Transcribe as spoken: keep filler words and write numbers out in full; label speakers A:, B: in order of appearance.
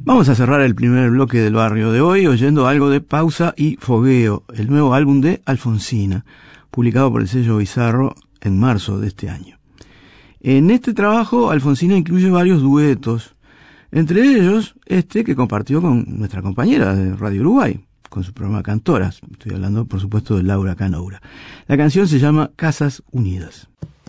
A: Vamos a cerrar el primer bloque del barrio de hoy oyendo algo de Pausa y Fogueo, el nuevo álbum de Alfonsina, publicado por el sello Bizarro en marzo de este año. En este trabajo, Alfonsina incluye varios duetos, entre ellos este que compartió con nuestra compañera de Radio Uruguay, con su programa Cantoras. Estoy hablando, por supuesto, de Laura Canoura. La canción se llama Casas Unidas.